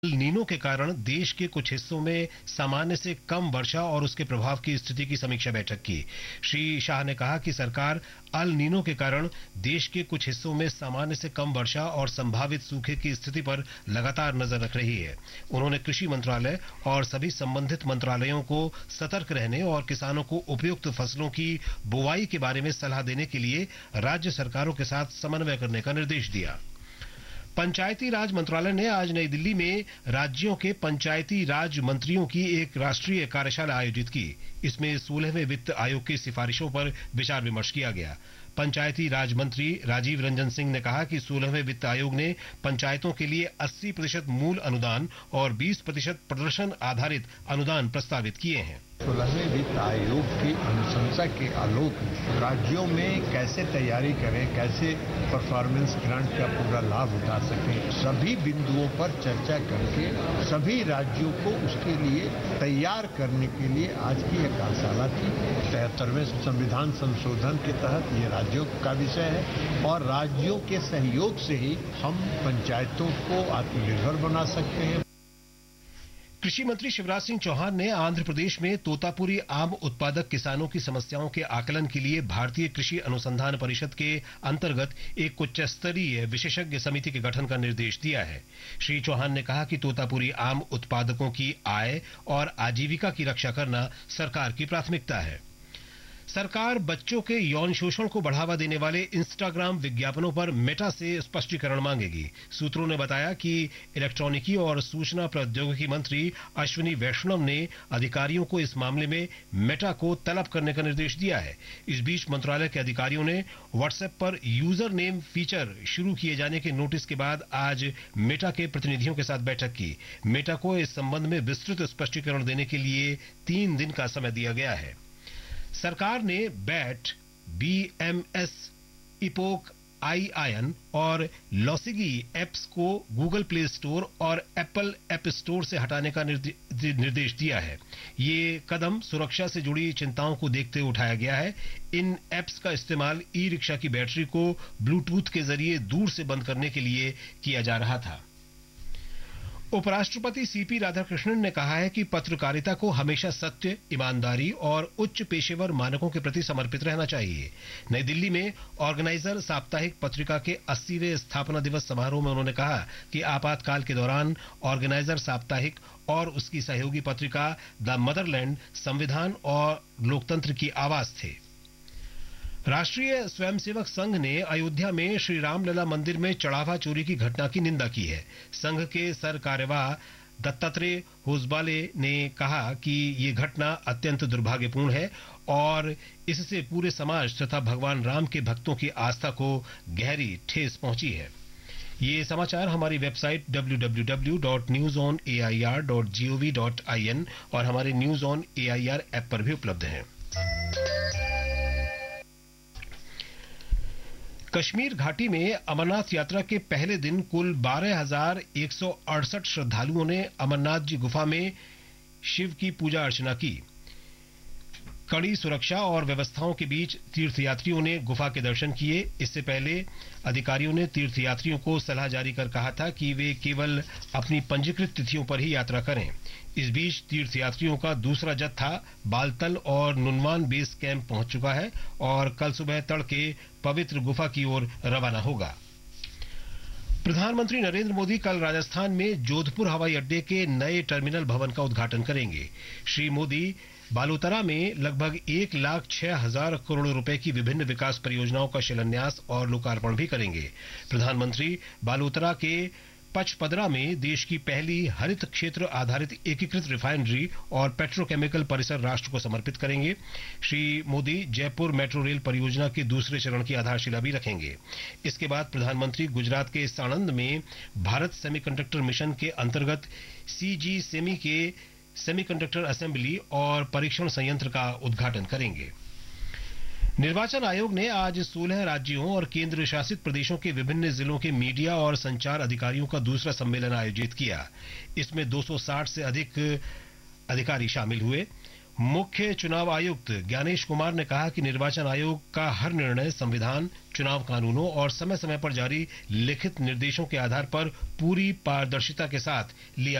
Nino के कारण देश के कुछ हिस्सों में सामान्य से कम वर्षा और उसके प्रभाव की स्थिति की समीक्षा बैठक की। श्री शाह ने कहा कि सरकार अल नीनो के कारण देश के कुछ हिस्सों में सामान्य से कम वर्षा और संभावित सूखे की स्थिति पर लगातार नजर रख रही है। उन्होंने कृषि मंत्रालय और सभी संबंधित मंत्रालयों को सतर्क रहने और किसानों को उपयुक्त फसलों की बुवाई के बारे में सलाह देने के लिए राज्य सरकारों के साथ समन्वय करने का निर्देश दिया। पंचायती राज मंत्रालय ने आज नई दिल्ली में राज्यों के पंचायती राज मंत्रियों की एक राष्ट्रीय कार्यशाला आयोजित की। इसमें 16वें वित्त आयोग की सिफारिशों पर विचार विमर्श किया गया। पंचायती राज मंत्री राजीव रंजन सिंह ने कहा कि 16वें वित्त आयोग ने पंचायतों के लिए 80% मूल अनुदान और 20% प्रदर्शन आधारित अनुदान प्रस्तावित किए हैं। 16वें वित्त आयोग की अनुशंसा के आलोक में राज्यों में कैसे तैयारी करें, कैसे परफॉर्मेंस ग्रांट का पूरा लाभ उठा सकें, सभी बिंदुओं पर चर्चा करके सभी राज्यों को उसके लिए तैयार करने के लिए आज की यह कार्यशाला थी। 73वें संविधान संशोधन के तहत ये राज्यों का विषय है और राज्यों के सहयोग से ही हम पंचायतों को आत्मनिर्भर बना सकते हैं। कृषि मंत्री शिवराज सिंह चौहान ने आंध्र प्रदेश में तोतापुरी आम उत्पादक किसानों की समस्याओं के आकलन के लिए भारतीय कृषि अनुसंधान परिषद के अंतर्गत एक उच्च स्तरीय विशेषज्ञ समिति के गठन का निर्देश दिया है। श्री चौहान ने कहा कि तोतापुरी आम उत्पादकों की आय और आजीविका की रक्षा करना सरकार की प्राथमिकता है। सरकार बच्चों के यौन शोषण को बढ़ावा देने वाले इंस्टाग्राम विज्ञापनों पर मेटा से स्पष्टीकरण मांगेगी। सूत्रों ने बताया कि इलेक्ट्रॉनिकी और सूचना प्रौद्योगिकी मंत्री अश्विनी वैष्णव ने अधिकारियों को इस मामले में मेटा को तलब करने का निर्देश दिया है। इस बीच मंत्रालय के अधिकारियों ने व्हाट्सएप पर यूजर नेम फीचर शुरू किए जाने के नोटिस के बाद आज मेटा के प्रतिनिधियों के साथ बैठक की। मेटा को इस संबंध में विस्तृत स्पष्टीकरण देने के लिए 3 दिन का समय दिया गया है। सरकार ने बैट, BMS, इपोक, iON और लॉसिगी ऐप्स को गूगल प्ले स्टोर और एप्पल ऐप स्टोर से हटाने का निर्देश दिया है। ये कदम सुरक्षा से जुड़ी चिंताओं को देखते हुए उठाया गया है। इन ऐप्स का इस्तेमाल ई रिक्शा की बैटरी को ब्लूटूथ के जरिए दूर से बंद करने के लिए किया जा रहा था। उपराष्ट्रपति सीपी राधाकृष्णन ने कहा है कि पत्रकारिता को हमेशा सत्य, ईमानदारी और उच्च पेशेवर मानकों के प्रति समर्पित रहना चाहिए। नई दिल्ली में ऑर्गेनाइजर साप्ताहिक पत्रिका के 80वें स्थापना दिवस समारोह में उन्होंने कहा कि आपातकाल के दौरान ऑर्गेनाइजर साप्ताहिक और उसकी सहयोगी पत्रिका द मदरलैंड संविधान और लोकतंत्र की आवाज थे। राष्ट्रीय स्वयंसेवक संघ ने अयोध्या में श्री रामलला मंदिर में चढ़ावा चोरी की घटना की निंदा की है। संघ के सरकार्यवाह दत्तात्रेय होसबाले ने कहा कि ये घटना अत्यंत दुर्भाग्यपूर्ण है और इससे पूरे समाज तथा भगवान राम के भक्तों की आस्था को गहरी ठेस पहुंची है। ये समाचार हमारी वेबसाइट www.newsonair.gov.in और हमारे न्यूज ऑन एआईआर ऐप पर भी उपलब्ध हैं। कश्मीर घाटी में अमरनाथ यात्रा के पहले दिन कुल 12,168 श्रद्धालुओं ने अमरनाथ जी गुफा में शिव की पूजा अर्चना की। कड़ी सुरक्षा और व्यवस्थाओं के बीच तीर्थयात्रियों ने गुफा के दर्शन किए। इससे पहले अधिकारियों ने तीर्थयात्रियों को सलाह जारी कर कहा था कि वे केवल अपनी पंजीकृत तिथियों पर ही यात्रा करें। इस बीच तीर्थयात्रियों का दूसरा जत्था बालतल और नुनवान बेस कैंप पहुंच चुका है और कल सुबह तड़के पवित्र गुफा की ओर रवाना होगा। प्रधानमंत्री नरेंद्र मोदी कल राजस्थान में जोधपुर हवाई अड्डे के नए टर्मिनल भवन का उद्घाटन करेंगे। श्री मोदी बालोतरा में लगभग 1,06,000 करोड़ रुपए की विभिन्न विकास परियोजनाओं का शिलान्यास और लोकार्पण भी करेंगे। प्रधानमंत्री बालोतरा के पचपदरा में देश की पहली हरित क्षेत्र आधारित एकीकृत रिफाइनरी और पेट्रोकेमिकल परिसर राष्ट्र को समर्पित करेंगे। श्री मोदी जयपुर मेट्रो रेल परियोजना के दूसरे चरण की आधारशिला भी रखेंगे। इसके बाद प्रधानमंत्री गुजरात के साणंद में भारत सेमीकंडक्टर मिशन के अंतर्गत CG सेमी के सेमीकंडक्टर असेंबली और परीक्षण संयंत्र का उद्घाटन करेंगे। निर्वाचन आयोग ने आज 16 राज्यों और केंद्र शासित प्रदेशों के विभिन्न जिलों के मीडिया और संचार अधिकारियों का दूसरा सम्मेलन आयोजित किया। इसमें 260 से अधिक अधिकारी शामिल हुए। मुख्य चुनाव आयुक्त ज्ञानेश कुमार ने कहा कि निर्वाचन आयोग का हर निर्णय संविधान, चुनाव कानूनों और समय समय पर जारी लिखित निर्देशों के आधार पर पूरी पारदर्शिता के साथ लिया